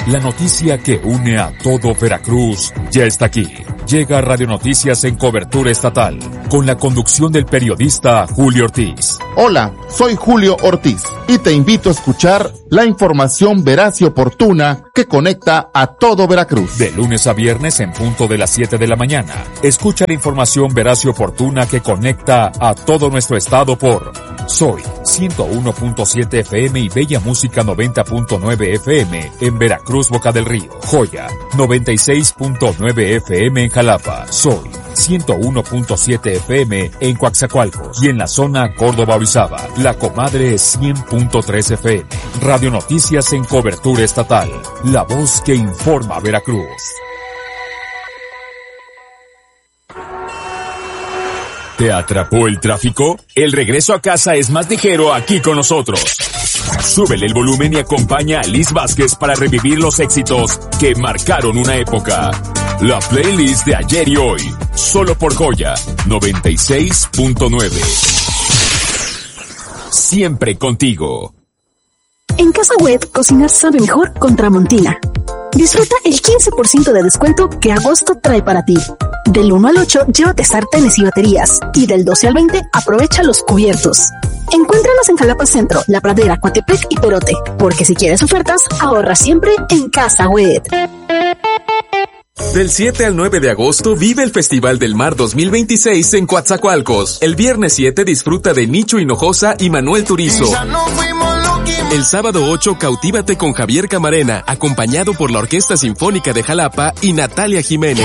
La noticia que une a todo Veracruz ya está aquí. Llega Radio Noticias en cobertura estatal, con la conducción del periodista Julio Ortiz. Hola, soy Julio Ortiz y te invito a escuchar la información veraz y oportuna que conecta a todo Veracruz. De lunes a viernes en punto de las 7 de la mañana. Escucha la información veraz y oportuna que conecta a todo nuestro estado por Soy 101.7 FM y Bella Música 90.9 FM en Veracruz, Boca del Río. Joya 96.9 FM en Jalapa. Soy 101.7 FM en Coatzacoalcos y en la zona Córdoba-Orizaba. La Comadre 100.3 FM. Radio Noticias en cobertura estatal. La voz que informa a Veracruz. ¿Te atrapó el tráfico? El regreso a casa es más ligero aquí con nosotros. Súbele el volumen y acompaña a Liz Vázquez para revivir los éxitos que marcaron una época. La playlist de ayer y hoy, solo por Joya 96.9. Siempre contigo. En Casa Web, cocinar sabe mejor con Tramontina. Disfruta el 15% de descuento que agosto trae para ti. Del 1 al 8, llévate sartenes y baterías. Y del 12 al 20, aprovecha los cubiertos. Encuéntranos en Jalapa Centro, La Pradera, Coatepec y Perote. Porque si quieres ofertas, ahorra siempre en Casa Web. Del 7 al 9 de agosto vive el Festival del Mar 2026 en Coatzacoalcos. El viernes 7 disfruta de Nicho Hinojosa y Manuel Turizo. El sábado 8 cautívate con Javier Camarena, acompañado por la Orquesta Sinfónica de Jalapa y Natalia Jiménez.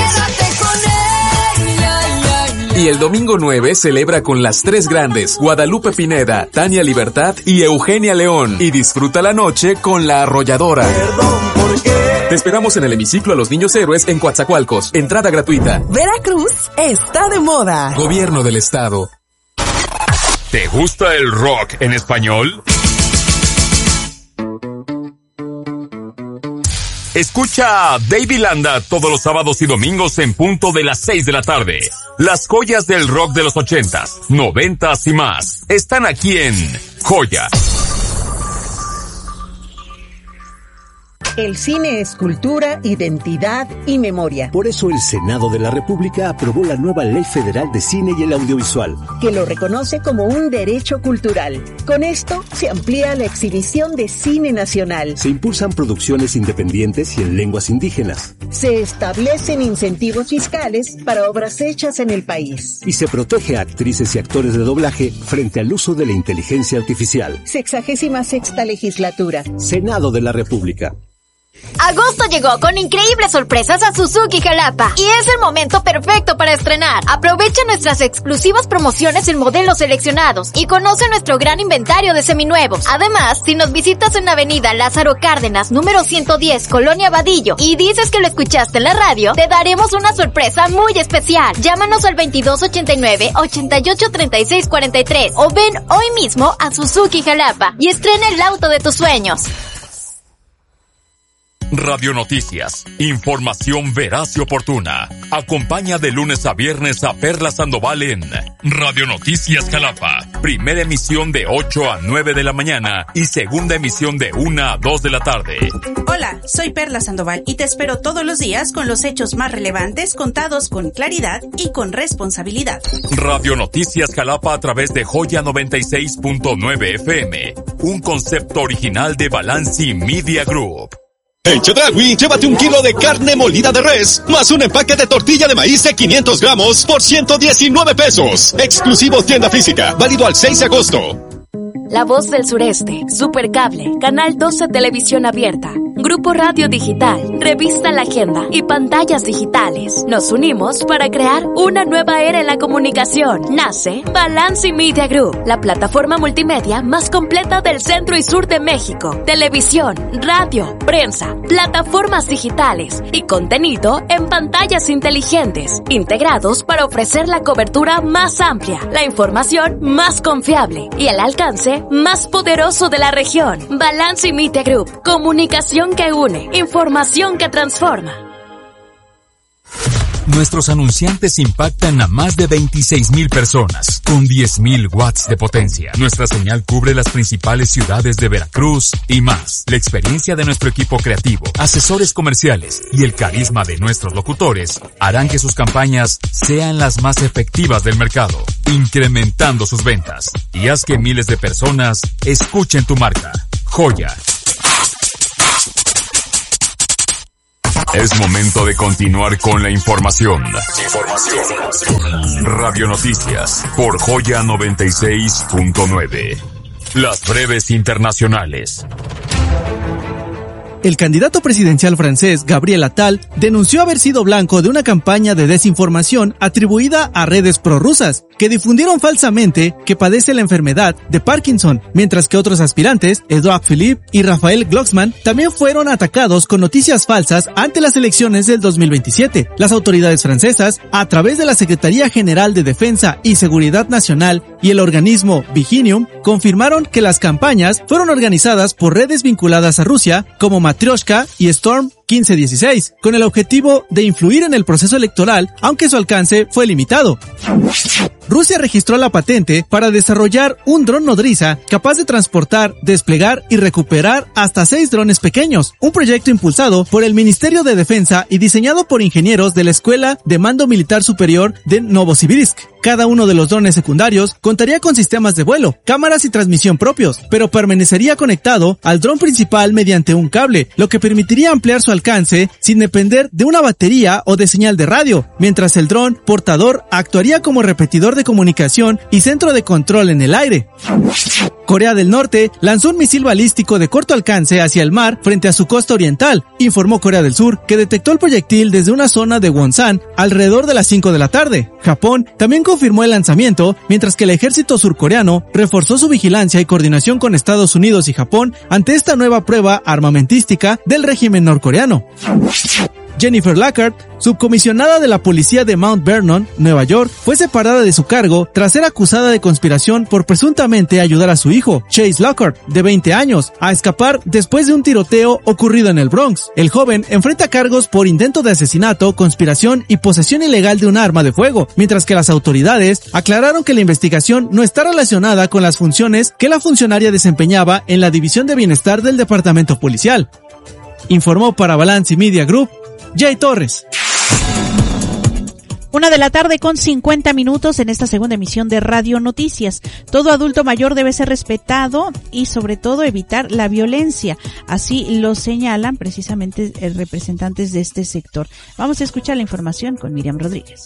Y el domingo 9 celebra con las tres grandes, Guadalupe Pineda, Tania Libertad y Eugenia León. Y disfruta la noche con La Arrolladora. Te esperamos en el hemiciclo a los Niños Héroes en Coatzacoalcos. Entrada gratuita. Veracruz está de moda. Gobierno del Estado. ¿Te gusta el rock en español? Escucha a David Landa todos los sábados y domingos en punto de las 6 de la tarde. Las joyas del rock de los 80s, 90s y más están aquí en Joya. El cine es cultura, identidad y memoria. Por eso el Senado de la República aprobó la nueva Ley Federal de Cine y el Audiovisual, que lo reconoce como un derecho cultural. Con esto se amplía la exhibición de cine nacional. Se impulsan producciones independientes y en lenguas indígenas. Se establecen incentivos fiscales para obras hechas en el país. Y se protege a actrices y actores de doblaje frente al uso de la inteligencia artificial. 66ª legislatura. Senado de la República. Agosto llegó con increíbles sorpresas a Suzuki Jalapa y es el momento perfecto para estrenar. Aprovecha nuestras exclusivas promociones en modelos seleccionados y conoce nuestro gran inventario de seminuevos. Además, si nos visitas en Avenida Lázaro Cárdenas, número 110, Colonia Vadillo, y dices que lo escuchaste en la radio, te daremos una sorpresa muy especial. Llámanos al 2289-883643 o ven hoy mismo a Suzuki Jalapa y estrena el auto de tus sueños. Radio Noticias, información veraz y oportuna. Acompaña de lunes a viernes a Perla Sandoval en Radio Noticias Jalapa. Primera emisión de 8 a 9 de la mañana y segunda emisión de 1 a 2 de la tarde. Hola, soy Perla Sandoval y te espero todos los días con los hechos más relevantes contados con claridad y con responsabilidad. Radio Noticias Jalapa a través de Joya 96.9 FM. Un concepto original de Balanci Media Group. En Chedraui, llévate 1 kilo de carne molida de res, más un empaque de tortilla de maíz de 500 gramos por 119 pesos. Exclusivo tienda física, válido al 6 de agosto. La Voz del Sureste, Supercable, Canal 12 Televisión Abierta, Grupo Radio Digital, Revista La Agenda y Pantallas Digitales. Nos unimos para crear una nueva era en la comunicación. Nace Balanci Media Group, la plataforma multimedia más completa del centro y sur de México. Televisión, radio, prensa, plataformas digitales y contenido en pantallas inteligentes, integrados para ofrecer la cobertura más amplia, la información más confiable y el alcance más poderoso de la región. Balanci Media Group, comunicación que une, información que transforma. Nuestros anunciantes impactan a más de 26,000 personas, con 10,000 watts de potencia. Nuestra señal cubre las principales ciudades de Veracruz y más. La experiencia de nuestro equipo creativo, asesores comerciales y el carisma de nuestros locutores harán que sus campañas sean las más efectivas del mercado, incrementando sus ventas. Y haz que miles de personas escuchen tu marca. Joya. Es momento de continuar con la información. Radio Noticias por Joya 96.9. Las breves internacionales. El candidato presidencial francés Gabriel Attal denunció haber sido blanco de una campaña de desinformación atribuida a redes prorrusas que difundieron falsamente que padece la enfermedad de Parkinson, mientras que otros aspirantes, Edouard Philippe y Raphael Glucksmann, también fueron atacados con noticias falsas ante las elecciones del 2027. Las autoridades francesas, a través de la Secretaría General de Defensa y Seguridad Nacional y el organismo Viginium, confirmaron que las campañas fueron organizadas por redes vinculadas a Rusia como Matryoshka y Storm 1516, con el objetivo de influir en el proceso electoral, aunque su alcance fue limitado. Rusia registró la patente para desarrollar un dron nodriza capaz de transportar, desplegar y recuperar hasta 6 drones pequeños, un proyecto impulsado por el Ministerio de Defensa y diseñado por ingenieros de la Escuela de Mando Militar Superior de Novosibirsk. Cada uno de los drones secundarios contaría con sistemas de vuelo, cámaras y transmisión propios, pero permanecería conectado al dron principal mediante un cable, lo que permitiría ampliar su alcance sin depender de una batería o de señal de radio, mientras el dron portador actuaría como repetidor de comunicación y centro de control en el aire. Corea del Norte lanzó un misil balístico de corto alcance hacia el mar frente a su costa oriental, informó Corea del Sur, que detectó el proyectil desde una zona de Wonsan alrededor de las 5 de la tarde. Japón también confirmó el lanzamiento, mientras que el ejército surcoreano reforzó su vigilancia y coordinación con Estados Unidos y Japón ante esta nueva prueba armamentística del régimen norcoreano. Jennifer Lockhart, subcomisionada de la policía de Mount Vernon, Nueva York, fue separada de su cargo tras ser acusada de conspiración por presuntamente ayudar a su hijo, Chase Lockhart, de 20 años, a escapar después de un tiroteo ocurrido en el Bronx. El joven enfrenta cargos por intento de asesinato, conspiración y posesión ilegal de un arma de fuego, mientras que las autoridades aclararon que la investigación no está relacionada con las funciones que la funcionaria desempeñaba en la División de Bienestar del Departamento Policial. Informó para Balance Media Group, Jay Torres. 1:50 p.m. en esta segunda emisión de Radio Noticias. Todo adulto mayor debe ser respetado y sobre todo evitar la violencia. Así lo señalan precisamente representantes de este sector. Vamos a escuchar la información con Miriam Rodríguez.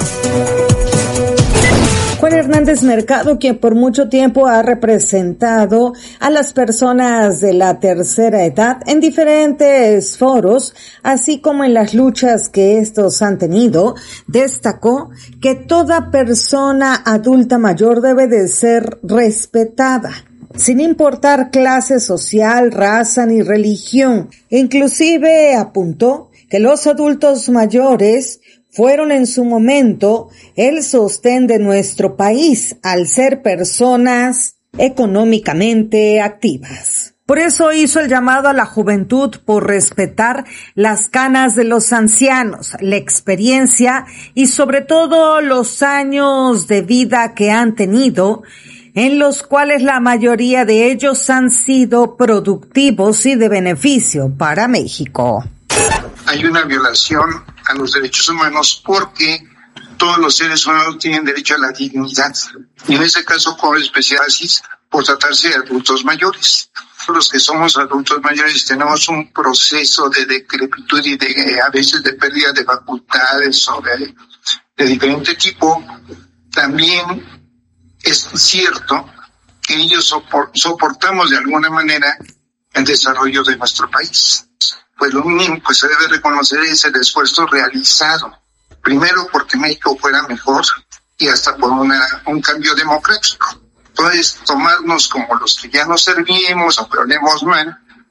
Juan Hernández Mercado, quien por mucho tiempo ha representado a las personas de la tercera edad en diferentes foros, así como en las luchas que estos han tenido, destacó que toda persona adulta mayor debe de ser respetada, sin importar clase social, raza ni religión. Inclusive apuntó que los adultos mayores fueron en su momento el sostén de nuestro país al ser personas económicamente activas. Por eso hizo el llamado a la juventud por respetar las canas de los ancianos, la experiencia y sobre todo los años de vida que han tenido, en los cuales la mayoría de ellos han sido productivos y de beneficio para México. Hay una violación a los derechos humanos porque todos los seres humanos tienen derecho a la dignidad. Y en ese caso, con especial énfasis por tratarse de adultos mayores. Los que somos adultos mayores tenemos un proceso de decrepitud y a veces de pérdida de facultades o de diferente tipo. También es cierto que ellos soportamos de alguna manera el desarrollo de nuestro país. Pues lo mínimo que se debe reconocer es el esfuerzo realizado, primero porque México fuera mejor y hasta por un cambio democrático. Entonces, tomarnos como los que ya no servimos o que olemos mal,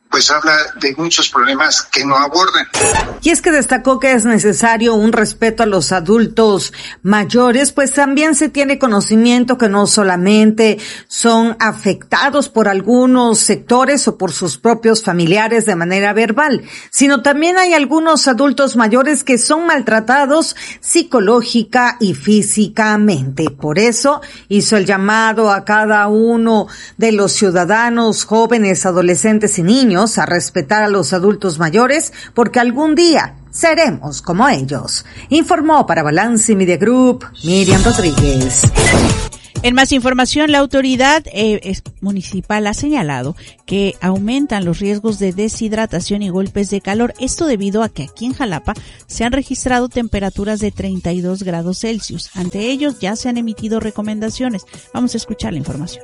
pues habla de muchos problemas que no abordan. Y es que destacó que es necesario un respeto a los adultos mayores, pues también se tiene conocimiento que no solamente son afectados por algunos sectores o por sus propios familiares de manera verbal, sino también hay algunos adultos mayores que son maltratados psicológica y físicamente. Por eso hizo el llamado a cada uno de los ciudadanos, jóvenes, adolescentes y niños a respetar a los adultos mayores, porque algún día seremos como ellos. Informó para Balance Media Group, Miriam Rodríguez. En más información, la autoridad municipal ha señalado que aumentan los riesgos de deshidratación y golpes de calor. Esto debido a que aquí en Jalapa se han registrado temperaturas de 32 grados Celsius. Ante ellos ya se han emitido recomendaciones. Vamos a escuchar la información.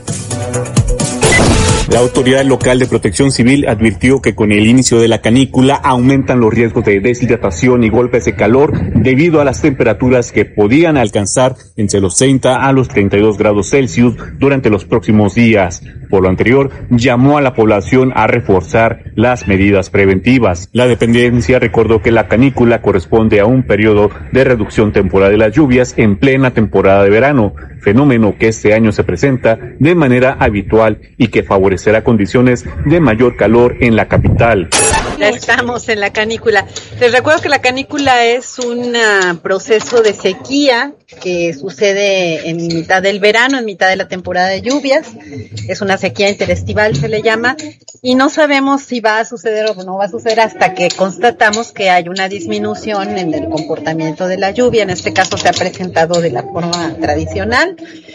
La Autoridad Local de Protección Civil advirtió que con el inicio de la canícula aumentan los riesgos de deshidratación y golpes de calor debido a las temperaturas que podían alcanzar entre los 30 a los 32 grados Celsius durante los próximos días. Por lo anterior, llamó a la población a reforzar las medidas preventivas. La dependencia recordó que la canícula corresponde a un periodo de reducción temporal de las lluvias en plena temporada de verano, fenómeno que este año se presenta de manera habitual y que favorecerá condiciones de mayor calor en la capital. Ya estamos en la canícula. Les recuerdo que la canícula es un proceso de sequía que sucede en mitad del verano, en mitad de la temporada de lluvias. Es una sequía interestival, se le llama, y no sabemos si va a suceder o no va a suceder hasta que constatamos que hay una disminución en el comportamiento de la lluvia. En este caso se ha presentado de la forma tradicional.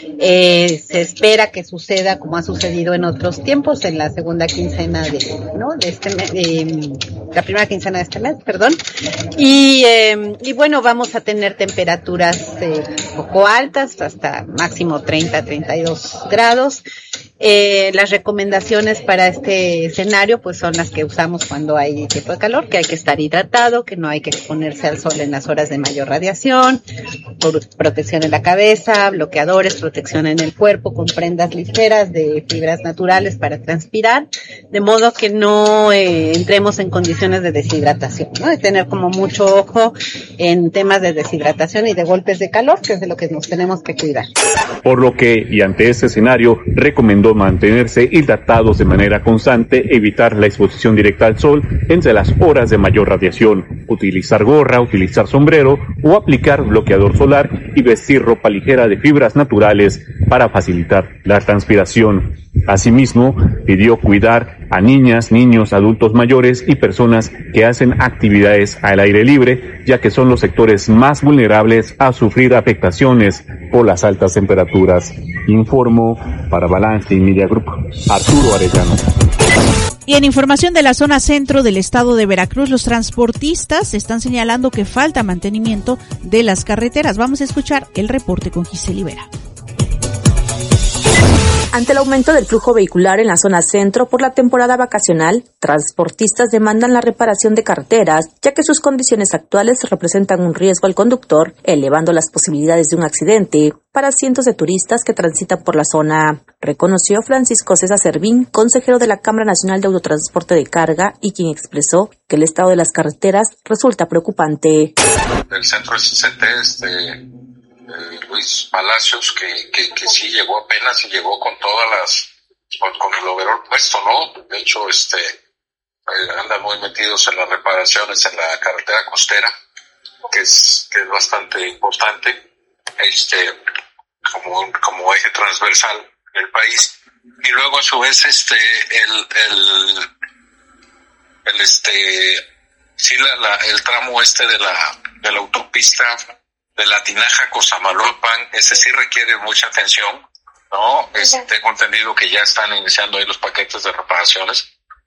Se espera que suceda como ha sucedido en otros tiempos, en la segunda quincena de este mes, la primera quincena de este mes, perdón. Y bueno, vamos a tener temperaturas poco altas, hasta máximo 30-32 grados. Las recomendaciones para este escenario pues son las que usamos cuando hay tiempo de calor, que hay que estar hidratado, que no hay que exponerse al sol en las horas de mayor radiación, protección en la cabeza, bloqueadores, protección en el cuerpo con prendas ligeras de fibras naturales para transpirar, de modo que no entremos en condiciones de deshidratación, ¿no? De tener como mucho ojo en temas de deshidratación y de golpes de calor, que es de lo que nos tenemos que cuidar. Por lo que, y ante este escenario, recomendó mantenerse hidratados de manera constante, evitar la exposición directa al sol entre las horas de mayor radiación, utilizar gorra, utilizar sombrero o aplicar bloqueador solar y vestir ropa ligera de fibras naturales para facilitar la transpiración. Asimismo, pidió cuidar a niñas, niños, adultos mayores y personas que hacen actividades al aire libre, ya que son los sectores más vulnerables a sufrir afectaciones por las altas temperaturas. Informo para Balance Media Group, Arturo Arellano. Y en información de la zona centro del estado de Veracruz, los transportistas están señalando que falta mantenimiento de las carreteras. Vamos a escuchar el reporte con Giselle Vera. Ante el aumento del flujo vehicular en la zona centro por la temporada vacacional, transportistas demandan la reparación de carreteras, ya que sus condiciones actuales representan un riesgo al conductor, elevando las posibilidades de un accidente para cientos de turistas que transitan por la zona. Reconoció Francisco César Servín, consejero de la Cámara Nacional de Autotransporte de Carga, y quien expresó que el estado de las carreteras resulta preocupante. El centro SCT, Luis Palacios, que sí llegó apenas y llegó con todas con el overol puesto, ¿no? De hecho, andan muy metidos en las reparaciones en la carretera costera, que es bastante importante, como eje transversal del país. Y luego a su vez, el tramo de la autopista de la Tinaja Cosamaloapan, ese sí requiere mucha atención, ¿no? Tengo entendido que ya están iniciando ahí los paquetes de reparaciones.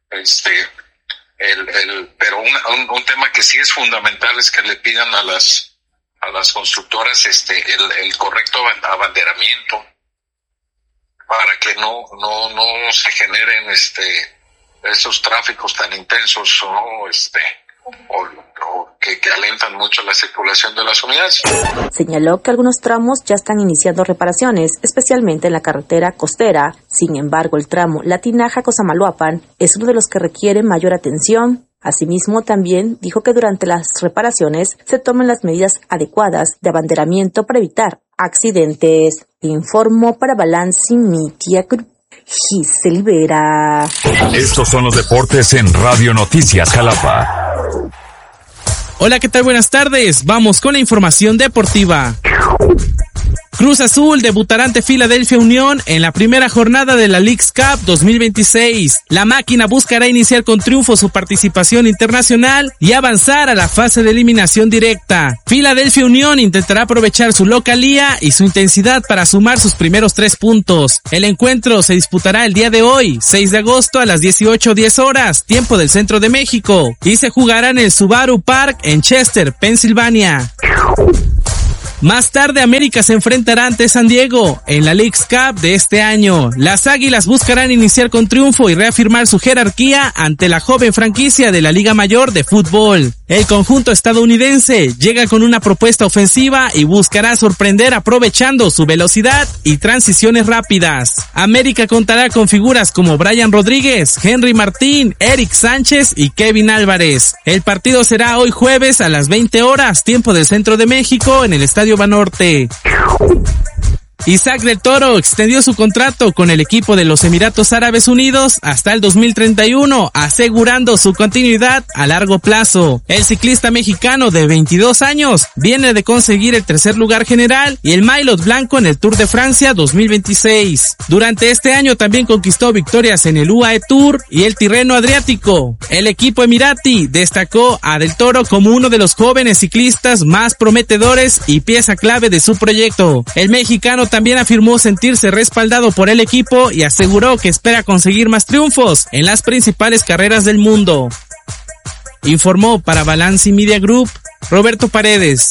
Pero un tema que sí es fundamental es que le pidan a las constructoras el correcto abanderamiento para que no se generen esos tráficos tan intensos, ¿no? O que alentan mucho la circulación de las unidades. Señaló que algunos tramos ya están iniciando reparaciones, especialmente en la carretera costera. Sin embargo, el tramo La Tinaja-Cosamaloapan es uno de los que requiere mayor atención. Asimismo, también dijo que durante las reparaciones se tomen las medidas adecuadas de abanderamiento para evitar accidentes. Informó para Balance Media Group, Giselle Vera. Estos son los deportes en Radio Noticias Jalapa. Hola, ¿qué tal? Buenas tardes. Vamos con la información deportiva. Cruz Azul debutará ante Philadelphia Union en la primera jornada de la Leagues Cup 2026. La máquina buscará iniciar con triunfo su participación internacional y avanzar a la fase de eliminación directa. Philadelphia Union intentará aprovechar su localía y su intensidad para sumar sus primeros 3 puntos. El encuentro se disputará el día de hoy, 6 de agosto a las 18:10 horas, tiempo del centro de México, y se jugará en el Subaru Park en Chester, Pensilvania. Más tarde, América se enfrentará ante San Diego en la Leagues Cup de este año. Las Águilas buscarán iniciar con triunfo y reafirmar su jerarquía ante la joven franquicia de la Liga Mayor de Fútbol. El conjunto estadounidense llega con una propuesta ofensiva y buscará sorprender aprovechando su velocidad y transiciones rápidas. América contará con figuras como Brian Rodríguez, Henry Martín, Eric Sánchez y Kevin Álvarez. El partido será hoy jueves a las 20 horas, tiempo del centro de México, en el Estadio Banorte. Isaac del Toro extendió su contrato con el equipo de los Emiratos Árabes Unidos hasta el 2031, asegurando su continuidad a largo plazo. El ciclista mexicano de 22 años viene de conseguir el tercer lugar general y el maillot blanco en el Tour de Francia 2026. Durante este año también conquistó victorias en el UAE Tour y el Tirreno Adriático. El equipo emirati destacó a del Toro como uno de los jóvenes ciclistas más prometedores y pieza clave de su proyecto. El mexicano también afirmó sentirse respaldado por el equipo y aseguró que espera conseguir más triunfos en las principales carreras del mundo. Informó para Balance Media Group, Roberto Paredes.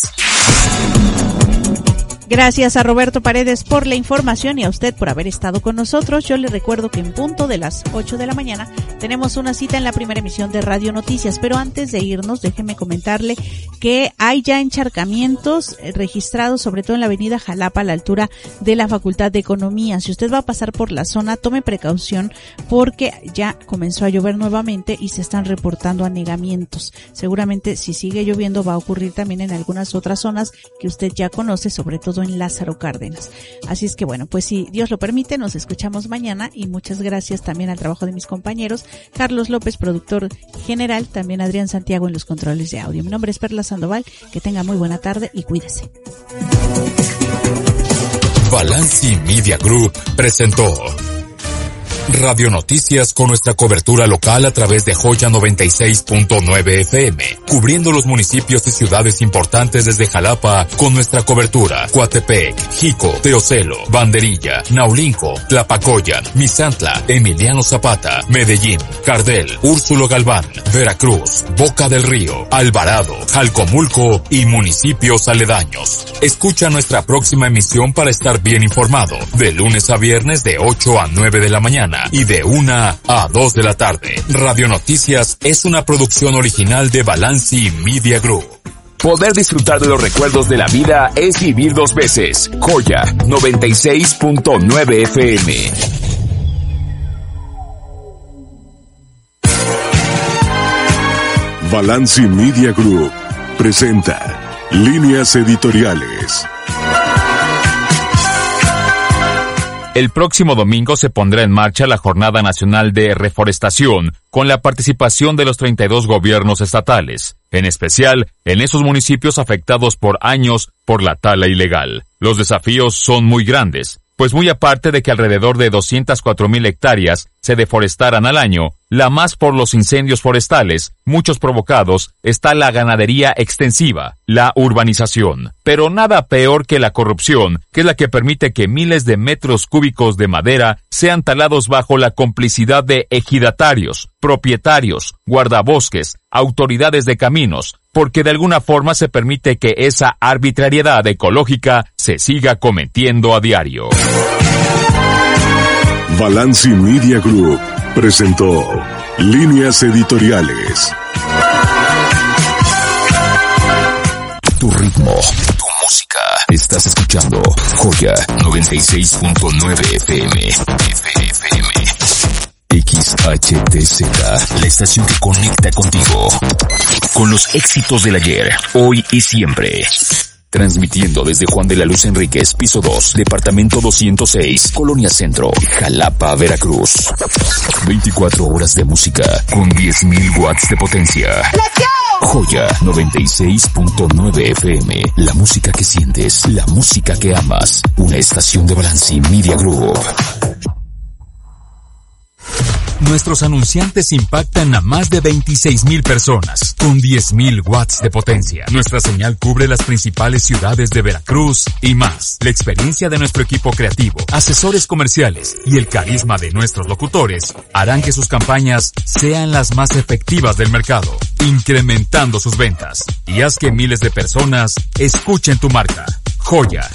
Gracias a Roberto Paredes por la información y a usted por haber estado con nosotros. Yo le recuerdo que en punto de las 8 de la mañana tenemos una cita en la primera emisión de Radio Noticias, pero antes de irnos déjeme comentarle que hay ya encharcamientos registrados, sobre todo en la avenida Jalapa a la altura de la Facultad de Economía. Si usted va a pasar por la zona, tome precaución porque ya comenzó a llover nuevamente y se están reportando anegamientos. Seguramente si sigue lloviendo va a ocurrir también en algunas otras zonas que usted ya conoce, sobre todo en Lázaro Cárdenas. Así es que bueno, pues si Dios lo permite, nos escuchamos mañana y muchas gracias también al trabajo de mis compañeros, Carlos López, productor general, también Adrián Santiago en los controles de audio. Mi nombre es Perla Sandoval, que tenga muy buena tarde y cuídese. Balance Media Group presentó Radio Noticias con nuestra cobertura local a través de Joya 96.9 FM, cubriendo los municipios y ciudades importantes desde Jalapa con nuestra cobertura Coatepec, Jico, Teocelo, Banderilla, Naulinco, Tlapacoyan, Misantla, Emiliano Zapata, Medellín, Cardel, Úrsulo Galván, Veracruz, Boca del Río, Alvarado, Jalcomulco y municipios aledaños. Escucha nuestra próxima emisión para estar bien informado, de lunes a viernes de 8 a 9 de la mañana y de 1 a 2 de la tarde. Radio Noticias es una producción original de Balance Media Group. Poder disfrutar de los recuerdos de la vida es vivir 2 veces. Joya 96.9 FM. Balance Media Group presenta Líneas Editoriales. El próximo domingo se pondrá en marcha la Jornada Nacional de Reforestación, con la participación de los 32 gobiernos estatales, en especial en esos municipios afectados por años por la tala ilegal. Los desafíos son muy grandes, pues muy aparte de que alrededor de 204,000 hectáreas se deforestaran al año, la más por los incendios forestales, muchos provocados, está la ganadería extensiva, la urbanización. Pero nada peor que la corrupción, que es la que permite que miles de metros cúbicos de madera sean talados bajo la complicidad de ejidatarios, propietarios, guardabosques, autoridades de caminos, porque de alguna forma se permite que esa arbitrariedad ecológica se siga cometiendo a diario. Balance Media Group presentó Líneas Editoriales. ritmo, tu música. Estás escuchando Joya 96.9 FM. XHTZ, la estación que conecta contigo. Con los éxitos del ayer, hoy y siempre. Transmitiendo desde Juan de la Luz Enríquez, piso 2, departamento 206, Colonia Centro, Jalapa, Veracruz. 24 horas de música con 10.000 watts de potencia. Joya 96.9 FM, la música que sientes, la música que amas. Una estación de Balanci Media Group. Nuestros anunciantes impactan a más de 26,000 personas, con 10,000 watts de potencia. Nuestra señal cubre las principales ciudades de Veracruz y más. La experiencia de nuestro equipo creativo, asesores comerciales y el carisma de nuestros locutores harán que sus campañas sean las más efectivas del mercado, incrementando sus ventas. Y haz que miles de personas escuchen tu marca. Joya.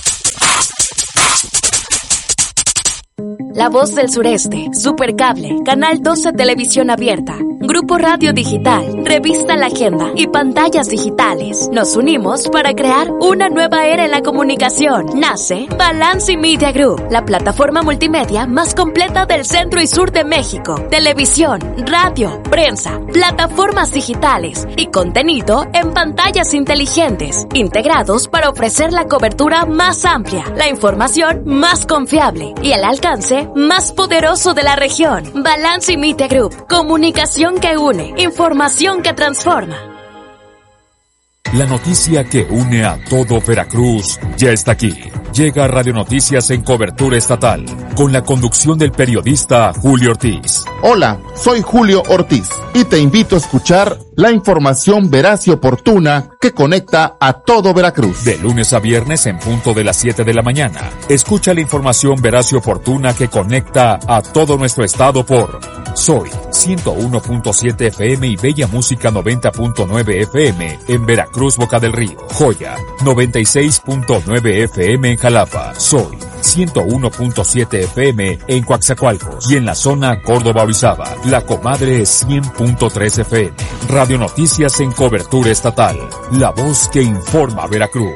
La Voz del Sureste, Supercable, Canal 12 Televisión Abierta, Grupo Radio Digital, Revista La Agenda y Pantallas Digitales. Nos unimos para crear una nueva era en la comunicación. Nace Balanci Media Group, la plataforma multimedia más completa del centro y sur de México. Televisión, radio, prensa, plataformas digitales y contenido en pantallas inteligentes, integrados para ofrecer la cobertura más amplia, la información más confiable y el alcance más poderoso de la región. Balanci Media Group, comunicación que une, información que transforma. La noticia que une a todo Veracruz ya está aquí. Llega Radio Noticias en cobertura estatal, con la conducción del periodista Julio Ortiz. Hola, soy Julio Ortiz y te invito a escuchar la información veraz y oportuna que conecta a todo Veracruz. De lunes a viernes en punto de las 7 de la mañana. Escucha la información veraz y oportuna que conecta a todo nuestro estado por Soy 101.7 FM y Bella Música 90.9 FM en Veracruz, Boca del Río. Joya 96.9 FM en Jalapa. Soy 101.7 FM en Coaxacualcos y en la zona Córdoba-Orizaba. La Comadre 100.3 FM. Radio Noticias en cobertura estatal. La voz que informa Veracruz.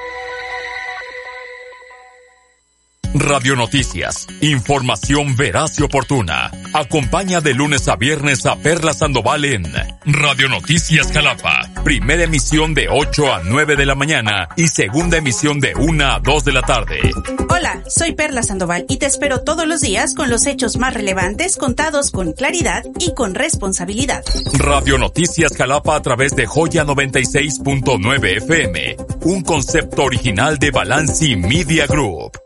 Radio Noticias, información veraz y oportuna. Acompaña de lunes a viernes a Perla Sandoval en Radio Noticias Jalapa. Primera emisión de 8 a 9 de la mañana y segunda emisión de 1 a 2 de la tarde. Hola, soy Perla Sandoval y te espero todos los días con los hechos más relevantes contados con claridad y con responsabilidad. Radio Noticias Jalapa a través de Joya 96.9 FM. Un concepto original de Balanci Media Group.